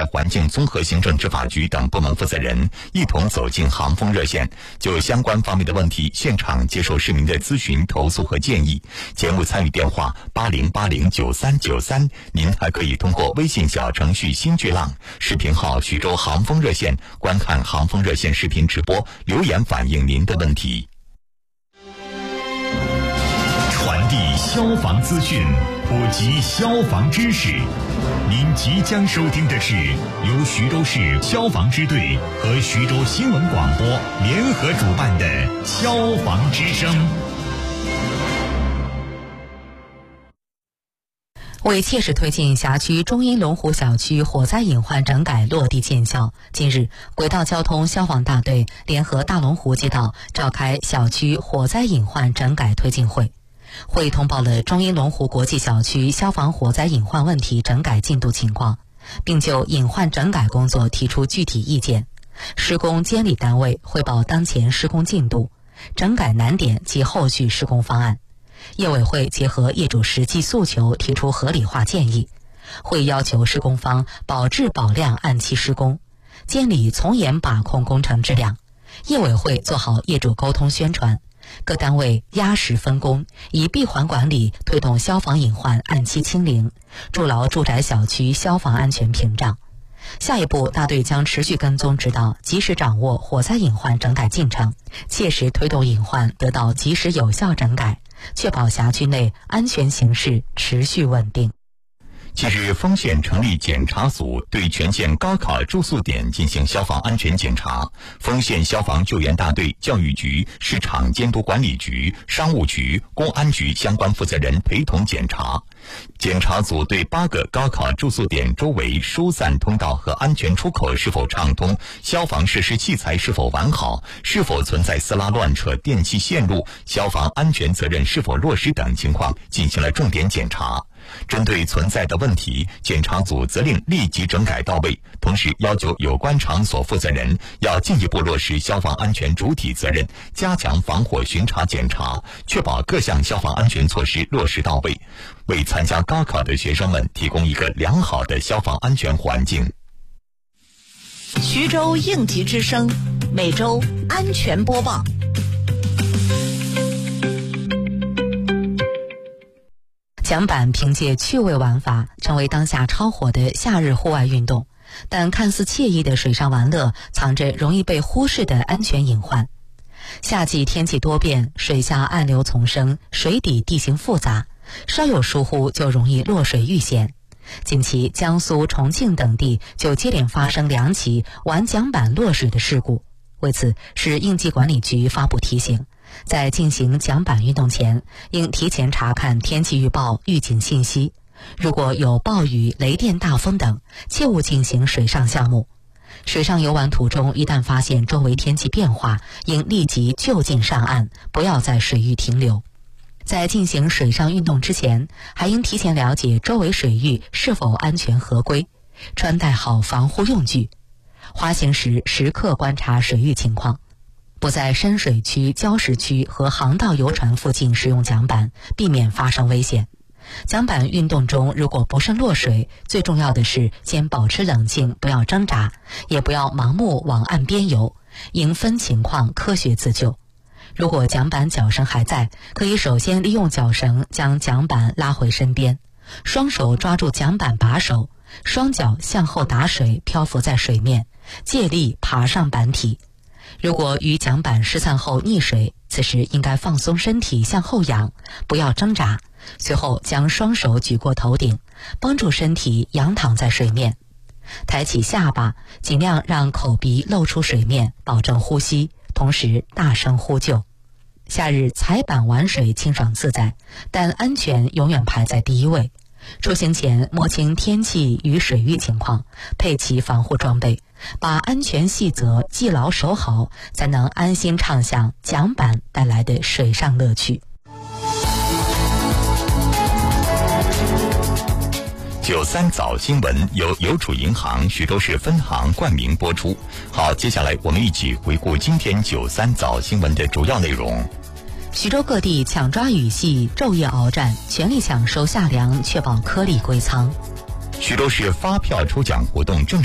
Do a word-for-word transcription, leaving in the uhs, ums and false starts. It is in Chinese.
开环境综合行政执法局等部门负责人一同走进航风热线，就相关方面的问题现场接受市民的咨询、投诉和建议。节目参与电话八零八零九三九三，您还可以通过微信小程序新巨浪、视频号徐州航风热线观看航风热线视频直播，留言反映您的问题。 传递消防资讯，普及消防知识。您即将收听的是由徐州市消防支队和徐州新闻广播联合主办的《消防之声》。 为切实推进辖区中阴龙湖小区火灾隐患整改落地见效，近日，轨道交通消防大队联合大龙湖街道召开小区火灾隐患整改推进会。会通报了中阴龙湖国际小区消防火灾隐患问题整改进度情况，并就隐患整改工作提出具体意见。施工监理单位汇报当前施工进度、整改难点及后续施工方案。业委会结合业主实际诉求提出合理化建议，会要求施工方保质保量按期施工，监理从严把控工程质量。业委会做好业主沟通宣传，各单位压实分工，以闭环管理推动消防隐患按期清零，筑牢住宅小区消防安全屏障。下一步，大队将持续跟踪指导，及时掌握火灾隐患整改进程，切实推动隐患得到及时有效整改，确保辖区内安全形势持续稳定。 近日，丰县成立检查组，对全县高考住宿点进行消防安全检查。丰县消防救援大队、教育局、市场监督管理局、商务局、公安局相关负责人陪同检查。检查组对八个高考住宿点周围疏散通道和安全出口是否畅通，消防设施器材是否完好，是否存在撕拉乱扯电气线路，消防安全责任是否落实等情况进行了重点检查。针对存在的问题，检查组责令立即整改到位，同时要求有关场所负责人要进一步落实消防安全主体责任，加强防火巡查检查，确保各项消防安全措施落实到位，为参加高考的学生们提供一个良好的消防安全环境。 徐州应急之声，每周安全播报。 桨板凭借趣味玩法成为当下超火的夏日户外运动，但看似惬意的水上玩乐藏着容易被忽视的安全隐患。夏季天气多变，水下暗流丛生，水底地形复杂，稍有疏忽就容易落水遇险。近期江苏、重庆等地就接连发生两起玩桨板落水的事故。为此，市应急管理局发布提醒，在进行桨板运动前，应提前查看天气预报预警信息。如果有暴雨、雷电、大风等，切勿进行水上项目。水上游玩途中，一旦发现周围天气变化，应立即就近上岸，不要在水域停留。在进行水上运动之前，还应提前了解周围水域是否安全合规，穿戴好防护用具。滑行时时刻观察水域情况，不在深水区、礁石区和航道游船附近使用桨板，避免发生危险。桨板运动中如果不慎落水，最重要的是先保持冷静，不要挣扎，也不要盲目往岸边游，应分情况科学自救。如果桨板脚绳还在，可以首先利用脚绳将桨板拉回身边，双手抓住桨板把手，双脚向后打水，漂浮在水面，借力爬上板体。如果与桨板失散后溺水，此时应该放松身体向后仰，不要挣扎，随后将双手举过头顶，帮助身体仰躺在水面，抬起下巴，尽量让口鼻露出水面，保证呼吸，同时大声呼救。夏日踩板玩水清爽自在，但安全永远排在第一位。出行前摸清天气与水域情况，配齐防护装备，把安全细则记牢守好，才能安心畅享桨板带来的水上乐趣。 九三早新闻由邮储银行徐州市分行冠名播出。好，接下来我们一起回顾今天九三早新闻的主要内容。 徐州各地抢抓雨隙，昼夜鏖战，全力抢收夏粮，确保颗粒归仓。 徐州市发票抽奖活动正